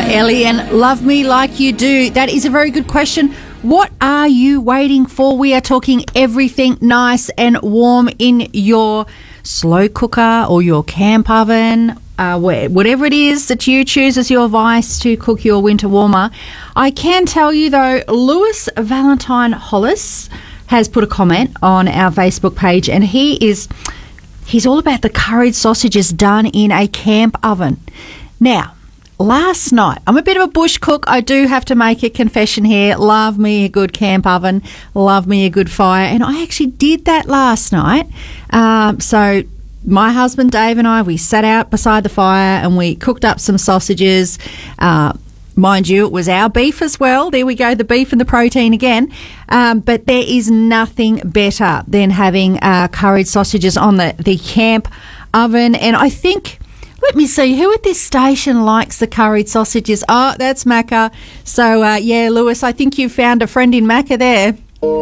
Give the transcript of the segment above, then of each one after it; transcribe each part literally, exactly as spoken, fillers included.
Elian, love me like you do. That is a very good question. What are you waiting for? We are talking everything nice and warm in your slow cooker or your camp oven, uh, whatever it is that you choose as your vice to cook your winter warmer. I can tell you, though, Lewis Valentine Hollis has put a comment on our Facebook page, and he is he's all about the curried sausages done in a camp oven. Now, last night, I'm a bit of a bush cook. I do have to make a confession here. Love me a good camp oven. Love me a good fire. And I actually did that last night. Um, so my husband Dave and I, we sat out beside the fire and we cooked up some sausages. Uh, mind you, it was our beef as well. There we go, the beef and the protein again. Um, but there is nothing better than having uh, curried sausages on the, the camp oven. And I think... Let me see, who at this station likes the curried sausages? Oh, that's Macca. So, uh, yeah, Lewis, I think you've found a friend in Macca there.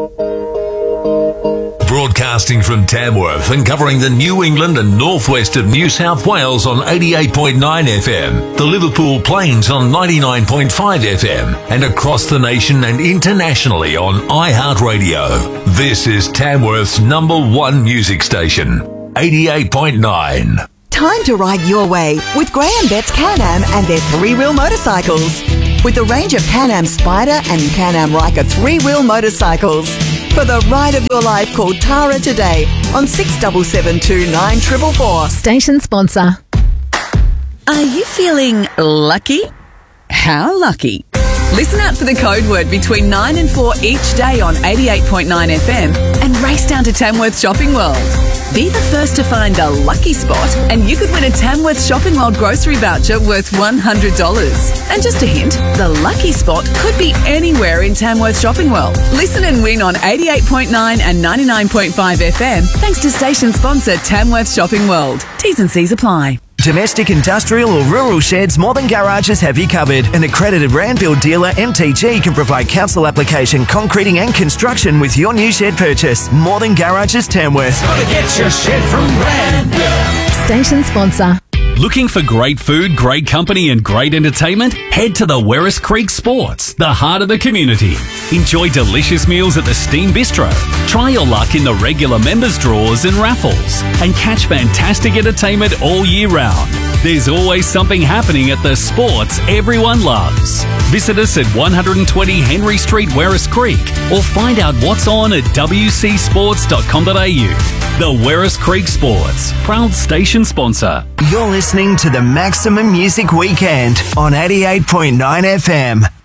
Broadcasting from Tamworth and covering the New England and northwest of New South Wales on eighty-eight point nine F M, the Liverpool Plains on ninety-nine point five F M, and across the nation and internationally on iHeartRadio. This is Tamworth's number one music station, eighty-eight point nine. Time to ride your way with Graham Betts Can-Am and their three-wheel motorcycles. With a range of Can-Am Spider and Can-Am Ryker three-wheel motorcycles. For the ride of your life, call Tara today on six seven seven two nine four four four. Station sponsor. Are you feeling lucky? How lucky? Listen out for the code word between nine and four each day on eighty-eight point nine F M and race down to Tamworth Shopping World. Be the first to find the lucky spot and you could win a Tamworth Shopping World grocery voucher worth one hundred dollars. And just a hint, the lucky spot could be anywhere in Tamworth Shopping World. Listen and win on eighty-eight point nine and ninety-nine point five F M thanks to station sponsor Tamworth Shopping World. T's and C's apply. Domestic, industrial or rural sheds, Northern Garages have you covered. An accredited Randfield dealer, M T G, can provide council application, concreting and construction with your new shed purchase. Northern Garages, Tamworth. Gotta get your shed from Randfield. Station sponsor. Looking for great food, great company and great entertainment? Head to the Werris Creek Sports, the heart of the community. Enjoy delicious meals at the Steam Bistro. Try your luck in the regular members draws and raffles. And catch fantastic entertainment all year round. There's always something happening at the sports everyone loves. Visit us at one twenty Henry Street, Werris Creek, or find out what's on at w c sports dot com dot a u. The Werris Creek Sports, proud station sponsor. You're listening to the Maximum Music Weekend on eighty-eight point nine F M.